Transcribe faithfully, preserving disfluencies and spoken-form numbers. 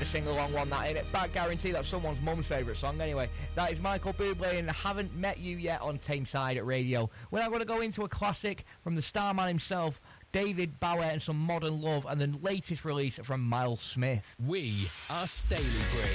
the sing-along one, that, innit? But I guarantee that's someone's mum's favourite song anyway. That is Michael Bublé and Haven't Met You Yet on Tameside at Radio. We're now going to go into a classic from the Starman himself, David Bowie, and some modern love, and the latest release from Miles Smith. We are Stalybridge.